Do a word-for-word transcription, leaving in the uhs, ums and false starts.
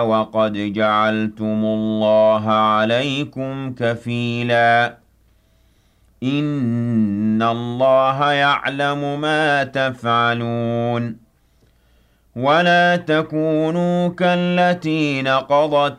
وقد جعلتم الله عليكم كفيلا إن الله يعلم ما تفعلون ولا تكونوا كالتي نقضت